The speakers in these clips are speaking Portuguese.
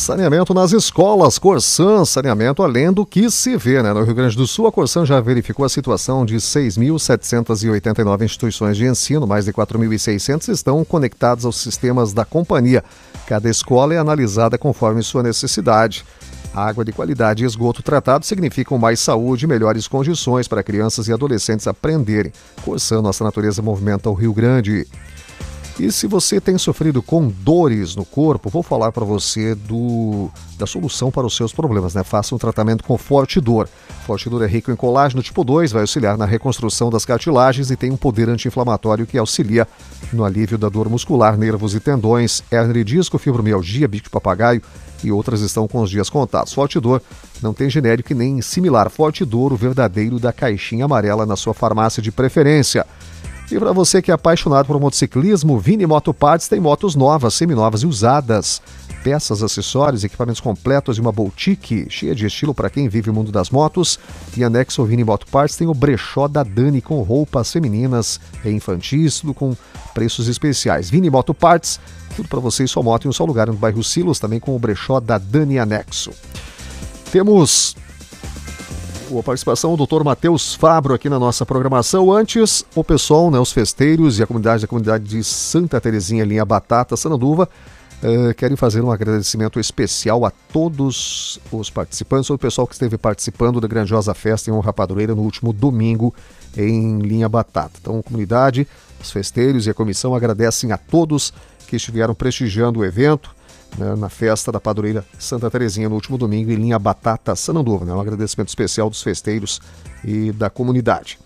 Saneamento nas escolas, Corsan, saneamento além do que se vê, né? No Rio Grande do Sul, a Corsan já verificou a situação de 6.789 instituições de ensino, mais de 4.600 estão conectadas aos sistemas da companhia. Cada escola é analisada conforme sua necessidade. Água de qualidade e esgoto tratado significam mais saúde e melhores condições para crianças e adolescentes aprenderem. Corsan, nossa natureza movimenta o Rio Grande. E se você tem sofrido com dores no corpo, vou falar para você da solução para os seus problemas, né? Faça um tratamento com Fortidor. Fortidor é rico em colágeno tipo 2, vai auxiliar na reconstrução das cartilagens e tem um poder anti-inflamatório que auxilia no alívio da dor muscular, nervos e tendões, hérnia de disco, fibromialgia, bico de papagaio e outras estão com os dias contados. Fortidor não tem genérico e nem similar. Fortidor, o verdadeiro da caixinha amarela na sua farmácia de preferência. E para você que é apaixonado por motociclismo, Vini Moto Parts tem motos novas, seminovas e usadas. Peças, acessórios, equipamentos completos e uma boutique cheia de estilo para quem vive o mundo das motos. E anexo ao Vini Moto Parts tem o brechó da Dani com roupas femininas e infantis, tudo com preços especiais. Vini Moto Parts, tudo para você e sua moto em um só lugar, no bairro Silos, também com o brechó da Dani anexo. Temos a participação do Dr. Matheus Fabro aqui na nossa programação. Antes, o pessoal, né, os festeiros e a comunidade de Santa Terezinha, linha Batata, Sananduva, querem fazer um agradecimento especial a todos os participantes, o pessoal que esteve participando da grandiosa festa em Honra Padroeira no último domingo em linha Batata. Então, a comunidade, os festeiros e a comissão agradecem a todos que estiveram prestigiando o evento, né, na festa da Padroeira Santa Terezinha no último domingo em linha Batata Sananduva, né? Um agradecimento especial dos festeiros e da comunidade.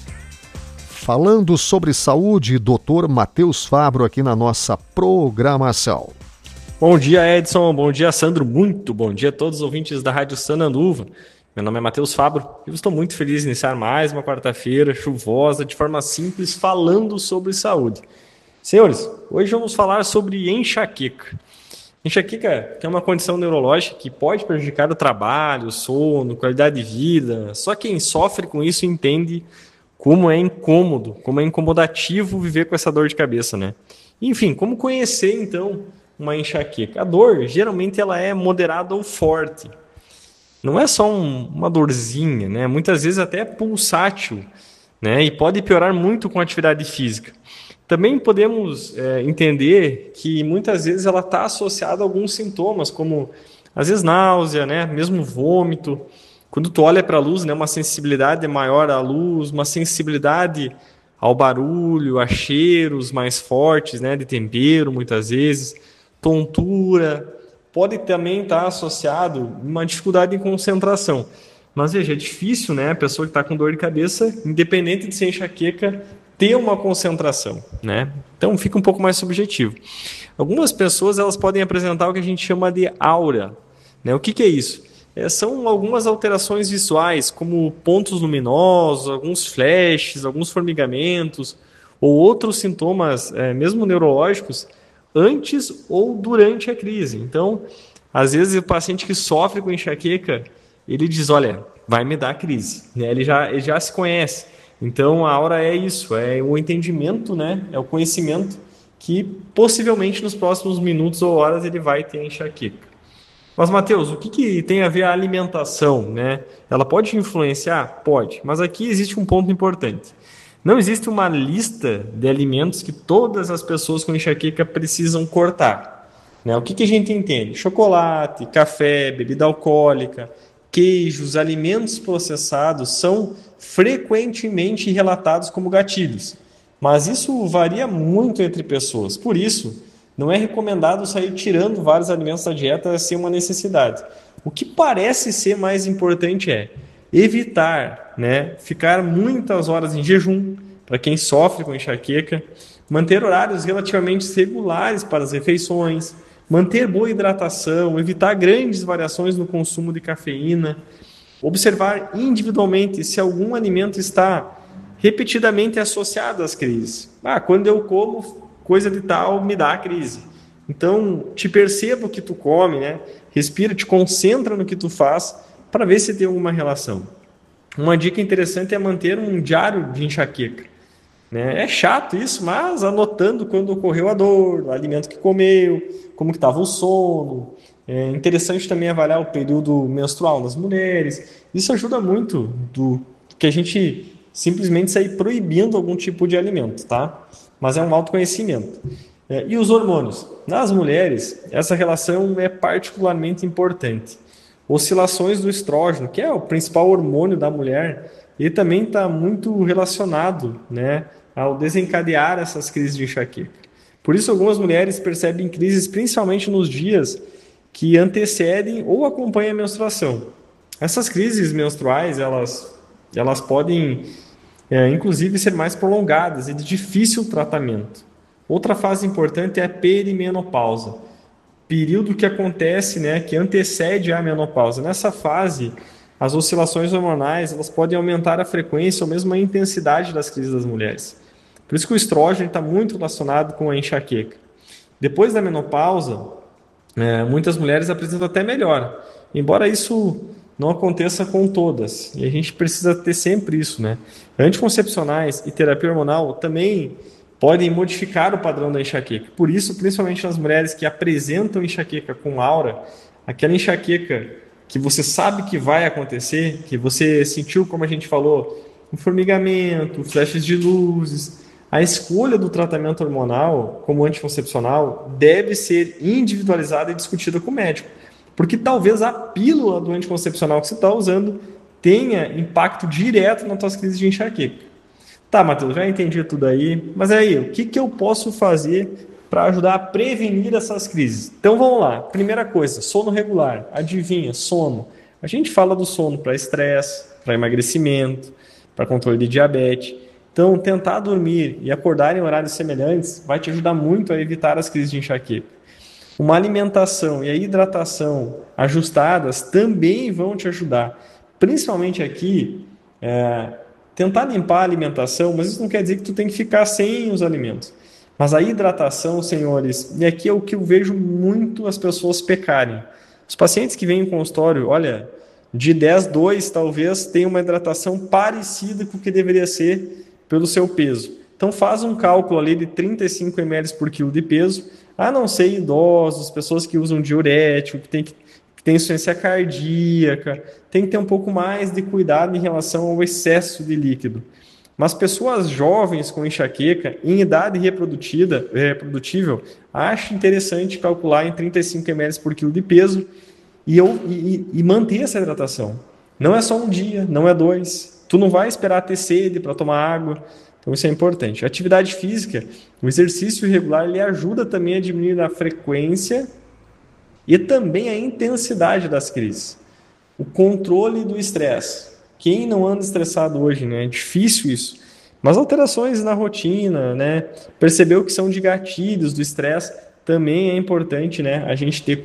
Falando sobre saúde, Dr. Matheus Fabro aqui na nossa programação. Bom dia, Edson, bom dia, Sandro, muito bom dia a todos os ouvintes da Rádio Sananduva. Meu nome é Matheus Fabro e eu estou muito feliz de iniciar mais uma quarta-feira chuvosa, de forma simples, falando sobre saúde. Senhores, hoje vamos falar sobre enxaqueca. Enxaqueca é uma condição neurológica que pode prejudicar o trabalho, o sono, qualidade de vida. Só quem sofre com isso entende como é incômodo, como é incomodativo viver com essa dor de cabeça, né? Enfim, como conhecer então uma enxaqueca? A dor, geralmente, ela é moderada ou forte. Não é só uma dorzinha, né? Muitas vezes até é pulsátil, né? E pode piorar muito com a atividade física. Também podemos entender que muitas vezes ela está associada a alguns sintomas, como às vezes náusea, né? Mesmo vômito. Quando tu olha para a luz, né? Uma sensibilidade maior à luz, uma sensibilidade ao barulho, a cheiros mais fortes, né? De tempero, muitas vezes, tontura. Pode também estar associado a uma dificuldade em concentração. Mas veja, é difícil, né? A pessoa que está com dor de cabeça, independente de ser enxaqueca, ter uma concentração, né? Então fica um pouco mais subjetivo. Algumas pessoas elas podem apresentar o que a gente chama de aura, né? O que é isso? São algumas alterações visuais, como pontos luminosos, alguns flashes, alguns formigamentos, ou outros sintomas, mesmo neurológicos, antes ou durante a crise. Então, às vezes o paciente que sofre com enxaqueca, ele diz, olha, vai me dar crise, né? Ele já se conhece. Então, a aura é isso, é o entendimento, né? É o conhecimento que possivelmente nos próximos minutos ou horas ele vai ter enxaqueca. Mas, Matheus, o que tem a ver a alimentação, né? Ela pode influenciar? Pode, mas aqui existe um ponto importante. Não existe uma lista de alimentos que todas as pessoas com enxaqueca precisam cortar, né? O que a gente entende? Chocolate, café, bebida alcoólica, queijos, alimentos processados são frequentemente relatados como gatilhos, mas isso varia muito entre pessoas. Por isso, não é recomendado sair tirando vários alimentos da dieta sem uma necessidade. O que parece ser mais importante é evitar, né, ficar muitas horas em jejum, para quem sofre com enxaqueca, manter horários relativamente regulares para as refeições, manter boa hidratação, evitar grandes variações no consumo de cafeína, observar individualmente se algum alimento está repetidamente associado às crises. Quando eu como coisa de tal, me dá a crise. Então, te perceba o que tu come, né? Respira, te concentra no que tu faz para ver se tem alguma relação. Uma dica interessante é manter um diário de enxaqueca. né? É chato isso, mas anotando quando ocorreu a dor, o alimento que comeu, como que estava o sono. É interessante também avaliar o período menstrual nas mulheres. Isso ajuda muito do que a gente simplesmente sair proibindo algum tipo de alimento, tá? Mas é um autoconhecimento. E os hormônios? Nas mulheres, essa relação é particularmente importante. Oscilações do estrógeno, que é o principal hormônio da mulher, ele também está muito relacionado, né, ao desencadear essas crises de enxaqueca. Por isso, algumas mulheres percebem crises principalmente nos dias que antecedem ou acompanham a menstruação. Essas crises menstruais, elas podem, inclusive, ser mais prolongadas e de difícil tratamento. Outra fase importante é a perimenopausa, período que acontece, né, que antecede a menopausa. Nessa fase, as oscilações hormonais elas podem aumentar a frequência ou mesmo a intensidade das crises das mulheres. Por isso que o estrógeno está muito relacionado com a enxaqueca. Depois da menopausa, muitas mulheres apresentam até melhora, embora isso não aconteça com todas. E a gente precisa ter sempre isso, né? Anticoncepcionais e terapia hormonal também podem modificar o padrão da enxaqueca. Por isso, principalmente nas mulheres que apresentam enxaqueca com aura, aquela enxaqueca que você sabe que vai acontecer, que você sentiu, como a gente falou, um formigamento, flashes de luzes, a escolha do tratamento hormonal como anticoncepcional deve ser individualizada e discutida com o médico, porque talvez a pílula do anticoncepcional que você está usando tenha impacto direto nas suas crises de enxaqueca. Tá, Matheus, já entendi tudo aí, mas aí, o que eu posso fazer para ajudar a prevenir essas crises? Então vamos lá. Primeira coisa, sono regular. Adivinha, sono. A gente fala do sono para estresse, para emagrecimento, para controle de diabetes. Então, tentar dormir e acordar em horários semelhantes vai te ajudar muito a evitar as crises de enxaqueca. Uma alimentação e a hidratação ajustadas também vão te ajudar. Principalmente aqui, tentar limpar a alimentação, mas isso não quer dizer que tu tem que ficar sem os alimentos. Mas a hidratação, senhores, e aqui é o que eu vejo muito as pessoas pecarem. Os pacientes que vêm em consultório, olha, de 10, 2 talvez tenham uma hidratação parecida com o que deveria ser pelo seu peso. Então faz um cálculo ali de 35 ml por quilo de peso, a não ser idosos, pessoas que usam diurético, que tem insuficiência cardíaca, tem que ter um pouco mais de cuidado em relação ao excesso de líquido. Mas pessoas jovens com enxaqueca, em idade reprodutível, acho interessante calcular em 35 ml por quilo de peso e manter essa hidratação. Não é só um dia, não é 2. Tu não vai esperar ter sede para tomar água. Então isso é importante. A atividade física, o exercício regular, ele ajuda também a diminuir a frequência e também a intensidade das crises. O controle do estresse. Quem não anda estressado hoje, né? É difícil isso. Mas alterações na rotina, né? Percebeu que são de gatilhos do estresse, também é importante, né? A gente ter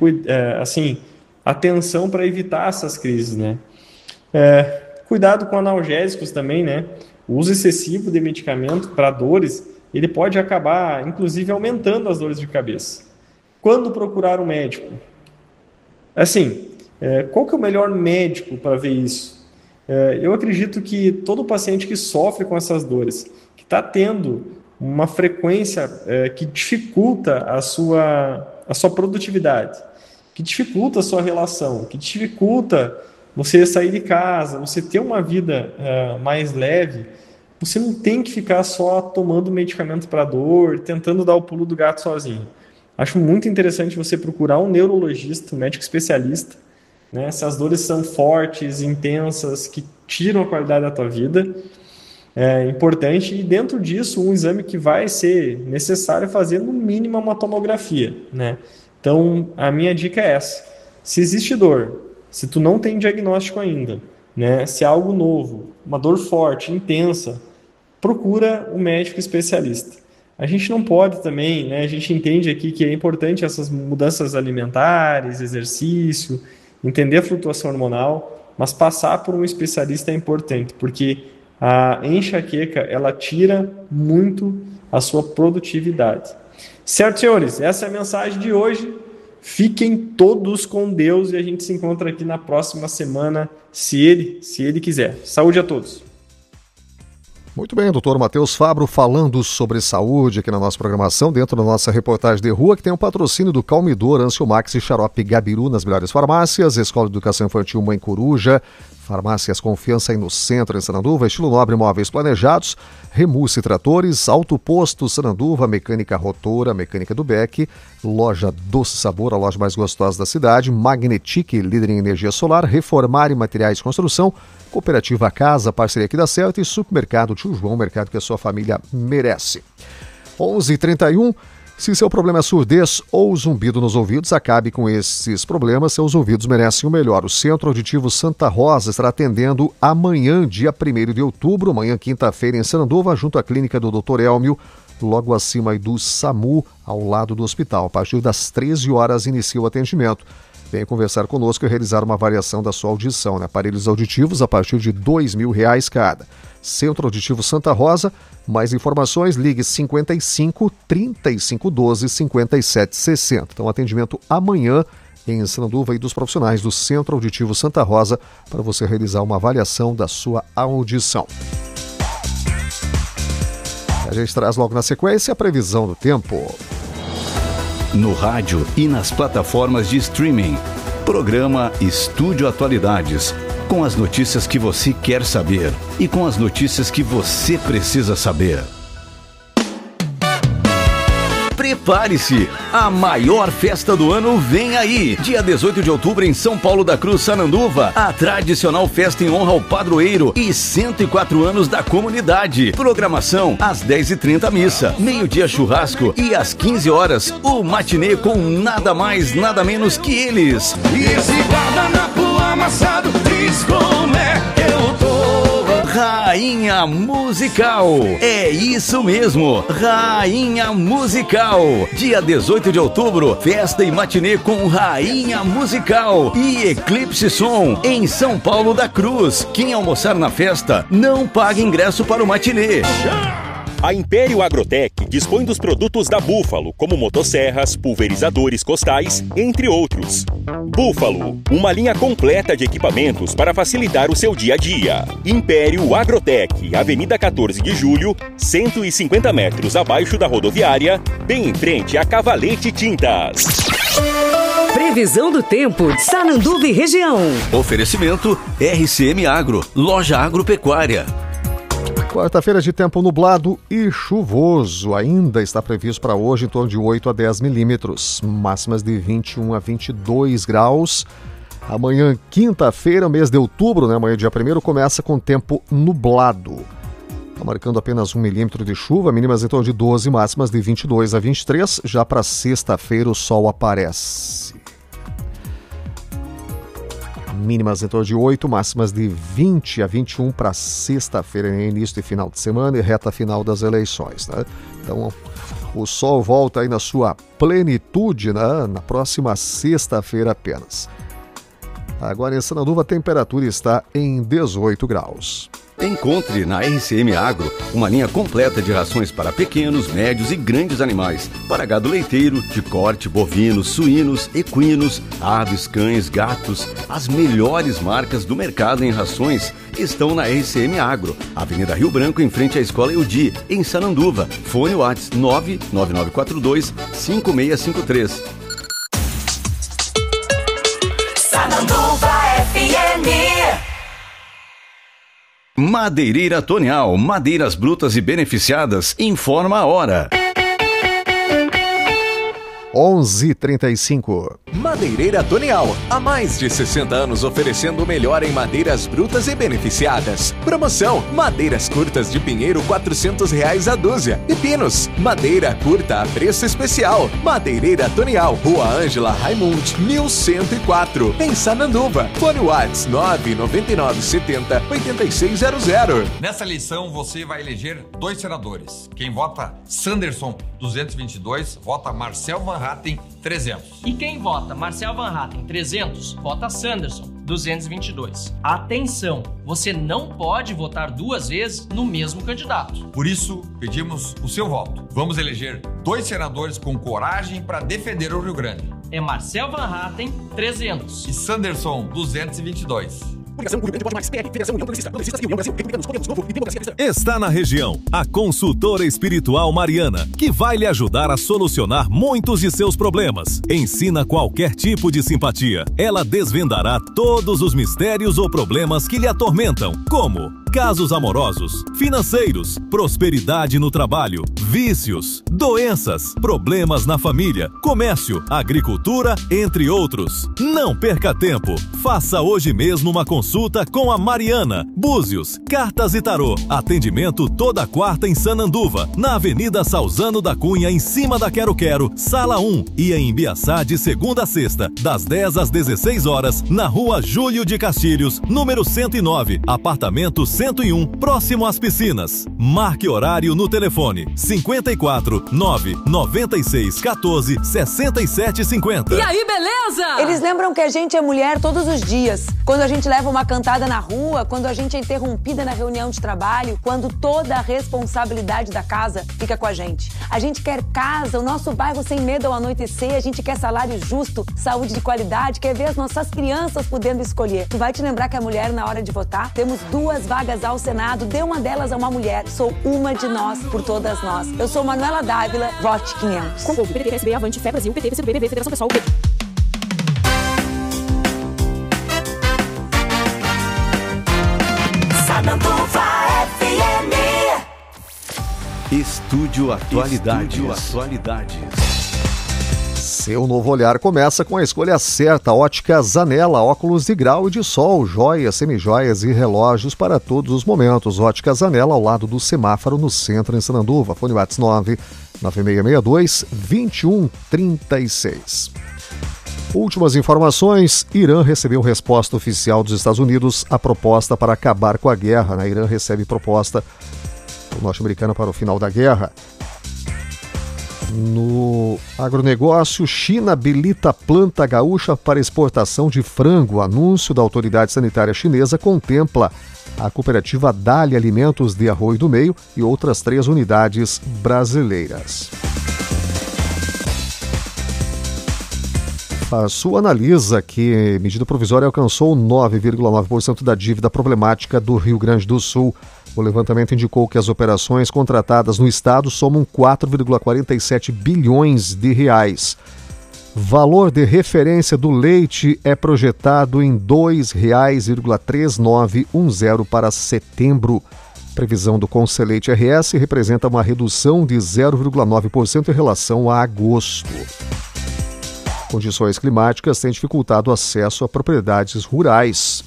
atenção para evitar essas crises, né? Cuidado com analgésicos também, né? O uso excessivo de medicamento para dores, ele pode acabar, inclusive, aumentando as dores de cabeça. Quando procurar um médico? Assim, qual que é o melhor médico para ver isso? Eu acredito que todo paciente que sofre com essas dores, que está tendo uma frequência que dificulta a sua produtividade, que dificulta a sua relação, que dificulta você sair de casa, você ter uma vida mais leve, você não tem que ficar só tomando medicamento para dor, tentando dar o pulo do gato sozinho. Acho muito interessante você procurar um neurologista, um médico especialista, né? Se as dores são fortes, intensas, que tiram a qualidade da tua vida, é importante. E dentro disso, um exame que vai ser necessário fazer, no mínimo, uma tomografia, né? Então, a minha dica é essa. Se existe dor, se tu não tem diagnóstico ainda, né? Se é algo novo, uma dor forte, intensa, procura um médico especialista. A gente não pode também, né? A gente entende aqui que é importante essas mudanças alimentares, exercício, entender a flutuação hormonal, mas passar por um especialista é importante, porque a enxaqueca, ela tira muito a sua produtividade. Certo, senhores? Essa é a mensagem de hoje. Fiquem todos com Deus e a gente se encontra aqui na próxima semana, se Ele quiser. Saúde a todos! Muito bem, doutor Matheus Fabro falando sobre saúde aqui na nossa programação, dentro da nossa reportagem de rua, que tem o patrocínio do Calmidor, Ansiomax e Xarope Gabiru nas melhores farmácias, Escola de Educação Infantil Mãe Coruja, Farmácias Confiança aí no centro, em Sananduva, Estilo Nobre Móveis Planejados, Remusse Tratores, Auto Posto Sananduva, Mecânica Rotora, Mecânica do Beck, Loja Doce Sabor, a loja mais gostosa da cidade, Magnetic, líder em energia solar, Reformar e Materiais de Construção, Cooperativa Casa, parceria aqui da Celta e Supermercado Tio João, mercado que a sua família merece. 11h31. Se seu problema é surdez ou zumbido nos ouvidos, acabe com esses problemas. Seus ouvidos merecem o melhor. O Centro Auditivo Santa Rosa estará atendendo amanhã, dia 1º de outubro, amanhã, quinta-feira, em Sananduva, junto à clínica do Dr. Elmio, logo acima aí do SAMU, ao lado do hospital. A partir das 13 horas inicia o atendimento. Venha conversar conosco e realizar uma avaliação da sua audição. Aparelhos auditivos a partir de R$2.000 cada. Centro Auditivo Santa Rosa. Mais informações, ligue 55 3512 5760. Então, atendimento amanhã em Sananduva e dos profissionais do Centro Auditivo Santa Rosa para você realizar uma avaliação da sua audição. A gente traz logo na sequência a previsão do tempo. No rádio e nas plataformas de streaming. Programa Estúdio Atualidades. Com as notícias que você quer saber e com as notícias que você precisa saber. Prepare-se! A maior festa do ano vem aí! Dia 18 de outubro em São Paulo da Cruz, Sananduva, a tradicional festa em honra ao padroeiro e 104 anos da comunidade. Programação às 10h30 missa, meio-dia churrasco e às 15 horas o matinê com nada mais, nada menos que eles. E esse guardanapo amassado diz como é que eu tô. Rainha Musical. É isso mesmo, Rainha Musical. Dia 18 de outubro, festa e matinê com Rainha Musical e Eclipse Som em São Paulo da Cruz. Quem almoçar na festa não paga ingresso para o matinê. A Império Agrotech dispõe dos produtos da Búfalo, como motosserras, pulverizadores costais, entre outros. Búfalo, uma linha completa de equipamentos para facilitar o seu dia a dia. Império Agrotech, Avenida 14 de Julho, 150 metros abaixo da rodoviária, bem em frente a Cavalete Tintas. Previsão do tempo de Sananduva e região. Oferecimento RCM Agro, loja agropecuária. Quarta-feira de tempo nublado e chuvoso. Ainda está previsto para hoje em torno de 8 a 10 milímetros. Máximas de 21 a 22 graus. Amanhã, quinta-feira, mês de outubro, amanhã, dia 1º, começa com tempo nublado. Está marcando apenas 1 milímetro de chuva, mínimas em torno de 12, máximas de 22 a 23. Já para sexta-feira o sol aparece. Mínimas em torno de 8, máximas de 20 a 21 para sexta-feira, início de final de semana e reta final das eleições. Então, o sol volta aí na sua plenitude na próxima sexta-feira apenas. Agora em Sananduva a temperatura está em 18 graus. Encontre na RCM Agro uma linha completa de rações para pequenos, médios e grandes animais, para gado leiteiro, de corte, bovinos, suínos, equinos, aves, cães, gatos. As melhores marcas do mercado em rações estão na RCM Agro, Avenida Rio Branco, em frente à Escola Eudi, em Sananduva. Fone WhatsApp 99942-5653. Sananduva FM. Madeireira Tonial, madeiras brutas e beneficiadas, informa a hora. 11h35. Madeireira Tonial, há mais de 60 anos oferecendo o melhor em madeiras brutas e beneficiadas. Promoção: madeiras curtas de pinheiro R$400 a dúzia. E pinos, madeira curta a preço especial. Madeireira Tonial, Rua Ângela Raimund, 1104, em Sananduva. Fone WhatsApp 99970-8600. Nessa eleição você vai eleger 2 senadores. Quem vota Sanderson 222, vota Marcel Van Hatten 300. E quem vota Marcel Van Hatten 300, vota Sanderson 222. Atenção, você não pode votar 2 vezes no mesmo candidato. Por isso, pedimos o seu voto. Vamos eleger 2 senadores com coragem para defender o Rio Grande. É Marcel Van Hatten 300 e Sanderson 222. Está na região a consultora espiritual Mariana, que vai lhe ajudar a solucionar muitos de seus problemas. Ensina qualquer tipo de simpatia. Ela desvendará todos os mistérios ou problemas que lhe atormentam, como casos amorosos, financeiros, prosperidade no trabalho, vícios, doenças, problemas na família, comércio, agricultura, entre outros. Não perca tempo. Faça hoje mesmo uma consulta com a Mariana. Búzios, Cartas e Tarô. Atendimento toda quarta em Sananduva, na Avenida Salzano da Cunha, em cima da Quero Quero, Sala 1, e em Ibiaçá de segunda a sexta, das 10 às 16 horas, na Rua Júlio de Castilhos, número 109, apartamento 101, próximo às piscinas. Marque horário no telefone 54 9 96 14 67 50. E aí, beleza? Eles lembram que a gente é mulher todos os dias. Quando a gente leva uma cantada na rua, quando a gente é interrompida na reunião de trabalho, quando toda a responsabilidade da casa fica com a gente. A gente quer casa, o nosso bairro sem medo ao anoitecer, a gente quer salário justo, saúde de qualidade, quer ver as nossas crianças podendo escolher. Tu vai te lembrar que a mulher, na hora de votar, temos 2 vagas ao Senado, dê uma delas a uma mulher. Sou uma de nós, por todas nós. Eu sou Manuela Dávila, vote 500. Com o PT, PSB, Avante, Fé Brasil, PT, PCdoB, BB, Federação Pessoal, Sananduva FM. Estúdio Atualidades. Seu novo olhar começa com a escolha certa. Ótica Zanella, óculos de grau e de sol, joias, semijoias e relógios para todos os momentos. Ótica Zanella, ao lado do semáforo, no centro, em Sananduva. Fone WhatsApp 99662-2136. Últimas informações: Irã recebeu resposta oficial dos Estados Unidos à proposta para acabar com a guerra. Irã recebe proposta do norte-americano para o final da guerra. No agronegócio, China habilita planta gaúcha para exportação de frango. O anúncio da autoridade sanitária chinesa contempla a cooperativa Dali Alimentos de Arroio do Meio e outras 3 unidades brasileiras. A Sul analisa que medida provisória alcançou 9,9% da dívida problemática do Rio Grande do Sul. O levantamento indicou que as operações contratadas no estado somam 4,47 bilhões de reais. Valor de referência do leite é projetado em R$ 2,3910 para setembro. Previsão do Conselheite RS representa uma redução de 0,9% em relação a agosto. Condições climáticas têm dificultado o acesso a propriedades rurais.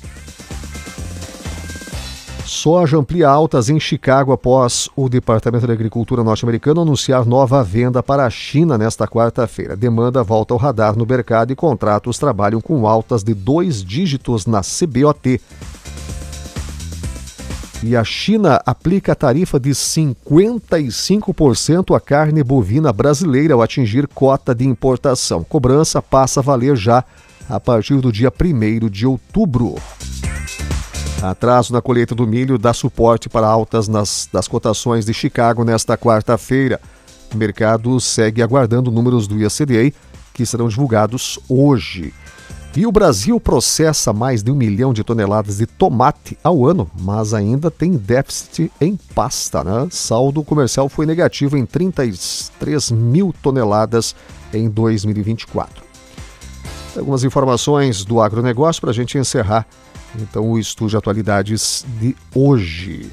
Soja amplia altas em Chicago após o Departamento de Agricultura norte-americano anunciar nova venda para a China nesta quarta-feira. Demanda volta ao radar no mercado e contratos trabalham com altas de 2 dígitos na CBOT. E a China aplica tarifa de 55% à carne bovina brasileira ao atingir cota de importação. Cobrança passa a valer já a partir do dia 1º de outubro. Atraso na colheita do milho dá suporte para altas das cotações de Chicago nesta quarta-feira. O mercado segue aguardando números do USDA, que serão divulgados hoje. E o Brasil processa mais de 1 milhão de toneladas de tomate ao ano, mas ainda tem déficit em pasta, Saldo comercial foi negativo em 33 mil toneladas em 2024. Algumas informações do agronegócio para a gente encerrar, então, o Estúdio Atualidades de hoje.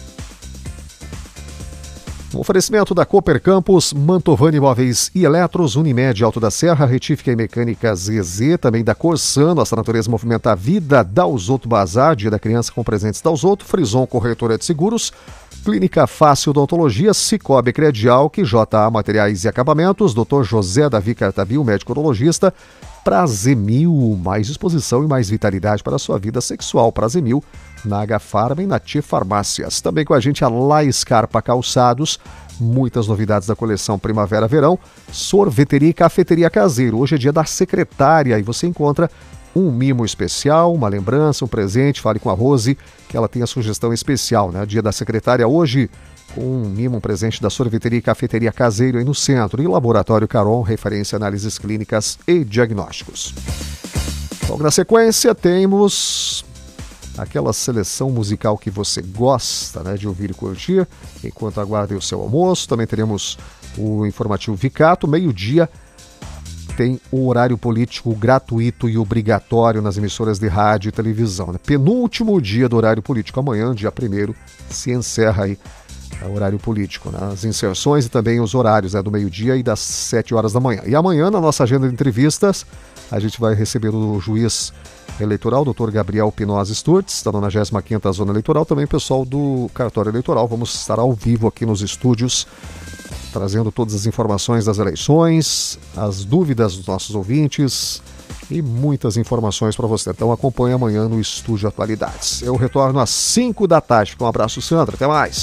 Um oferecimento da Cooper Campus, Mantovani Imóveis e Eletros, Unimed Alto da Serra, Retífica e Mecânica ZZ, também da Corsano, Nossa Natureza Movimenta a Vida, Dalzotto Bazar, Dia da Criança com presentes Dalzotto, Frison Corretora de Seguros, Clínica Fácil Odontologia, Cicobi Credial, JA Materiais e Acabamentos, Dr. José Davi Cartavil, médico urologista, Prazemil, mais disposição e mais vitalidade para a sua vida sexual. Prazemil, na H-Farma e na T Farmácias. Também com a gente a La Scarpa Calçados, muitas novidades da coleção Primavera-Verão, sorveteria e cafeteria caseiro. Hoje é dia da secretária e você encontra um mimo especial, uma lembrança, um presente. Fale com a Rose, que ela tem a sugestão especial, Dia da secretária hoje, com um mimo, um presente da sorveteria e cafeteria caseiro aí no centro. E Laboratório Caron, referência a análises clínicas e diagnósticos. Logo na sequência temos aquela seleção musical que você gosta, né, de ouvir e curtir, enquanto aguarda o seu almoço. Também teremos o informativo Vicato, meio-dia. Tem o horário político gratuito e obrigatório nas emissoras de rádio e televisão, né? Penúltimo dia do horário político. Amanhã, dia 1º, se encerra aí o horário político, né? As inserções e também os horários, né, do meio-dia e das 7 horas da manhã. E amanhã, na nossa agenda de entrevistas, a gente vai receber o juiz eleitoral, Dr. Gabriel Pinoz Sturtz, da 95ª Zona Eleitoral, também o pessoal do Cartório Eleitoral. Vamos estar ao vivo aqui nos estúdios, trazendo todas as informações das eleições, as dúvidas dos nossos ouvintes e muitas informações para você. Então acompanhe amanhã no Estúdio Atualidades. Eu retorno às 5 da tarde. Um abraço, Sandra. Até mais.